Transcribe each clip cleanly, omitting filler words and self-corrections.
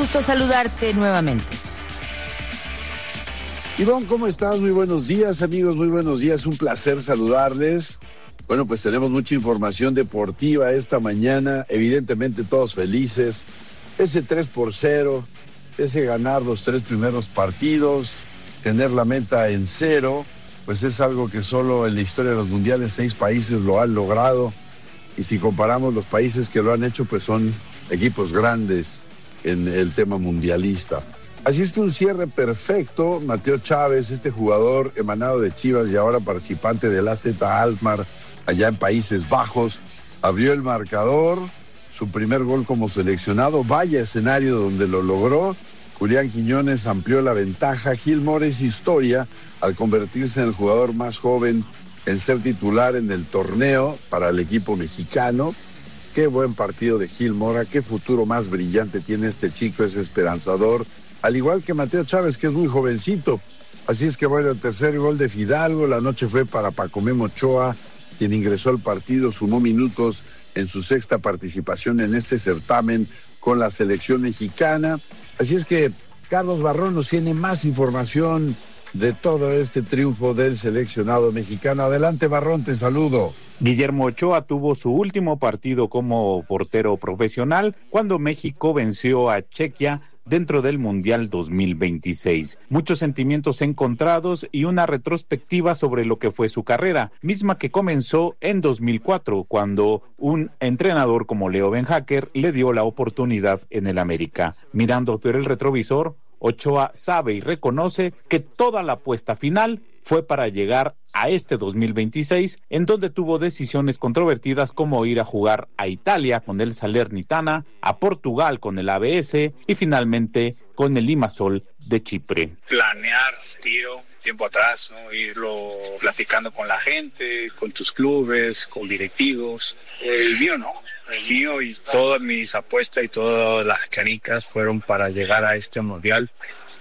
gusto saludarte nuevamente. Ivonne, ¿cómo estás? Muy buenos días, amigos, muy buenos días. Un placer saludarles. Bueno, pues tenemos mucha información deportiva esta mañana. Evidentemente todos felices. Ese 3-0, ese ganar los 3 primeros partidos, tener la meta en 0, pues es algo que solo en la historia de los mundiales 6 países lo han logrado. Y si comparamos los países que lo han hecho, pues son equipos grandes en el tema mundialista. Así es que un cierre perfecto. Mateo Chávez, este jugador emanado de Chivas y ahora participante del AZ Alkmaar allá en Países Bajos, abrió el marcador, su primer gol como seleccionado. Vaya escenario donde lo logró. Julián Quiñones amplió la ventaja. Gil Mora hizo historia al convertirse en el jugador más joven en ser titular en el torneo para el equipo mexicano. Qué buen partido de Gil Mora, qué futuro más brillante tiene este chico, es esperanzador, al igual que Mateo Chávez, que es muy jovencito. Así es que bueno, el tercer gol de Fidalgo, la noche fue para Paco Memo Ochoa, quien ingresó al partido, sumó minutos en su 6ª participación en este certamen con la selección mexicana. Así es que Carlos Barrón nos tiene más información de todo este triunfo del seleccionado mexicano. Adelante, Barrón, te saludo. Guillermo Ochoa tuvo su último partido como portero profesional cuando México venció a Chequia dentro del Mundial 2026. Muchos sentimientos encontrados y una retrospectiva sobre lo que fue su carrera, misma que comenzó en 2004, cuando un entrenador como Leo Benhacker le dio la oportunidad en el América. Mirando por el retrovisor, Ochoa sabe y reconoce que toda la apuesta final fue para llegar a este 2026, en donde tuvo decisiones controvertidas como ir a jugar a Italia con el Salernitana, a Portugal con el ABS y finalmente con el Limassol de Chipre. Planear tiro tiempo atrás, ¿no? Irlo platicando con la gente, con tus clubes, con directivos. El mío no. El mío y todas mis apuestas y todas las canicas fueron para llegar a este mundial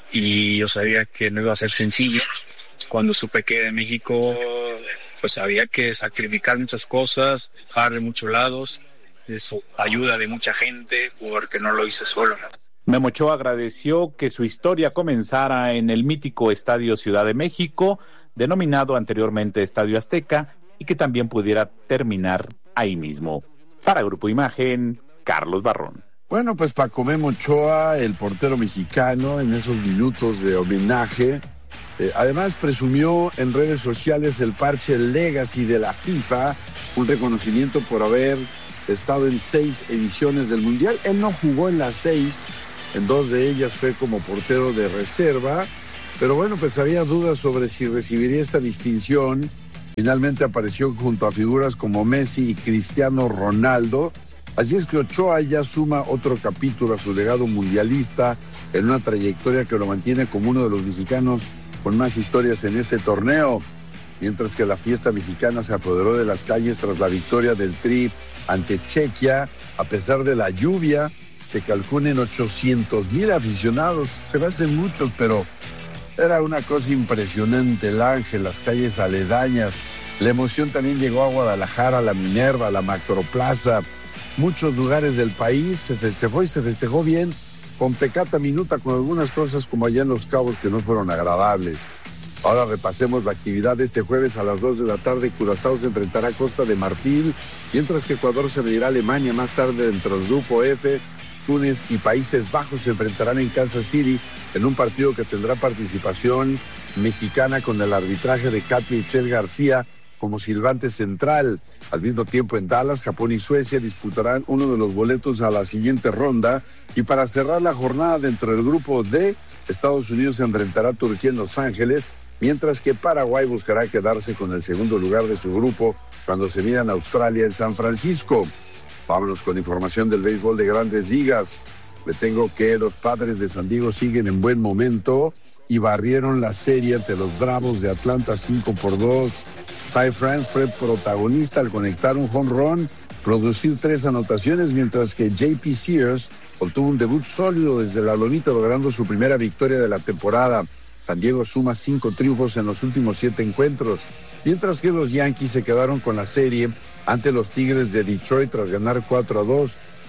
y yo sabía que no iba a ser sencillo. Cuando supe que de México, pues había que sacrificar muchas cosas, dejar de muchos lados, eso ayuda de mucha gente porque no lo hice solo. Memo Ochoa agradeció que su historia comenzara en el mítico Estadio Ciudad de México, denominado anteriormente Estadio Azteca, y que también pudiera terminar ahí mismo. Para Grupo Imagen, Carlos Barrón. Bueno, pues Paco Memo Ochoa, el portero mexicano, en esos minutos de homenaje, además presumió en redes sociales el parche Legacy de la FIFA, un reconocimiento por haber estado en 6 ediciones del Mundial. Él no jugó en las 6, en 2 de ellas fue como portero de reserva, pero bueno, pues había dudas sobre si recibiría esta distinción. Finalmente apareció junto a figuras como Messi y Cristiano Ronaldo. Así es que Ochoa ya suma otro capítulo a su legado mundialista en una trayectoria que lo mantiene como uno de los mexicanos con más historias en este torneo. Mientras que la fiesta mexicana se apoderó de las calles tras la victoria del Tri ante Chequia, a pesar de la lluvia, se calculan 800,000 aficionados. Se me hacen muchos, pero era una cosa impresionante. El Ángel, las calles aledañas. La emoción también llegó a Guadalajara, a la Minerva, a la Macroplaza. Muchos lugares del país se festejó y se festejó bien, con pecata minuta, con algunas cosas como allá en Los Cabos que no fueron agradables. Ahora repasemos la actividad de este jueves a las 2 de la tarde. Curazao se enfrentará a Costa de Marfil, mientras que Ecuador se medirá a Alemania. Más tarde, dentro del grupo F, Túnez y Países Bajos se enfrentarán en Kansas City en un partido que tendrá participación mexicana con el arbitraje de Katia Itzel García como silbante central. Al mismo tiempo en Dallas, Japón y Suecia disputarán uno de los boletos a la siguiente ronda. Y para cerrar la jornada dentro del grupo D, Estados Unidos se enfrentará a Turquía en Los Ángeles, mientras que Paraguay buscará quedarse con el segundo lugar de su grupo cuando se midan a Australia en San Francisco. Vámonos con información del béisbol de Grandes Ligas. Le tengo que los Padres de San Diego siguen en buen momento y barrieron la serie ante los Bravos de Atlanta 5-2. Ty France fue protagonista al conectar un home run, producir 3 anotaciones, mientras que JP Sears obtuvo un debut sólido desde la lomita, logrando su primera victoria de la temporada. San Diego suma 5 triunfos en los últimos 7 encuentros, mientras que los Yankees se quedaron con la serie ante los Tigres de Detroit tras ganar 4-2.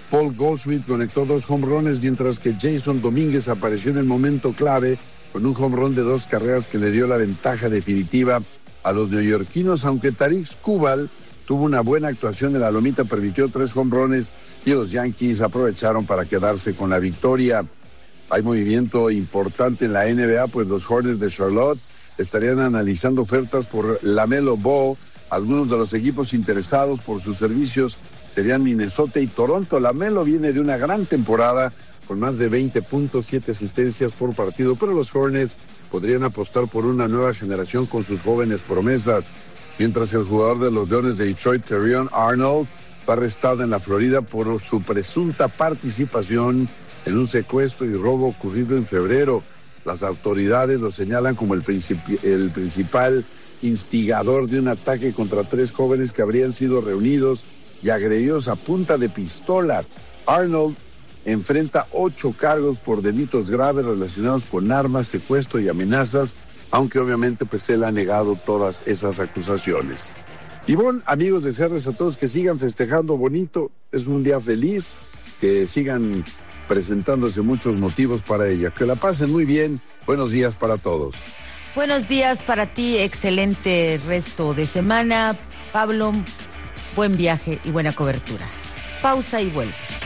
Paul Goldschmidt conectó 2 home runs, mientras que Jason Domínguez apareció en el momento clave con un home run de 2 carreras que le dio la ventaja definitiva a los neoyorquinos, aunque Tarik Skubal tuvo una buena actuación en la lomita, permitió 3 home runs y los Yankees aprovecharon para quedarse con la victoria. Hay movimiento importante en la NBA, pues los Hornets de Charlotte estarían analizando ofertas por LaMelo Ball. Algunos de los equipos interesados por sus servicios serían Minnesota y Toronto. LaMelo viene de una gran temporada con más de 20 puntos, 7 asistencias por partido, pero los Hornets podrían apostar por una nueva generación con sus jóvenes promesas, mientras que el jugador de los Leones de Detroit, Terrion Arnold, fue arrestado en la Florida por su presunta participación en un secuestro y robo ocurrido en febrero. Las autoridades lo señalan como el principal instigador de un ataque contra 3 jóvenes que habrían sido reunidos y agredidos a punta de pistola. Arnold enfrenta 8 cargos por delitos graves relacionados con armas, secuestro y amenazas, aunque obviamente pues él ha negado todas esas acusaciones. Y bueno, amigos, desearles a todos que sigan festejando bonito, es un día feliz, que sigan presentándose muchos motivos para ella. Que la pasen muy bien, buenos días para todos. Buenos días para ti, excelente resto de semana. Pablo, buen viaje y buena cobertura. Pausa y vuelve.